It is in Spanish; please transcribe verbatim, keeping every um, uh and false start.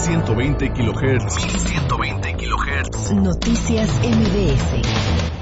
ciento veinte kilohertz. mil ciento veinte kilohertz. Noticias M B S.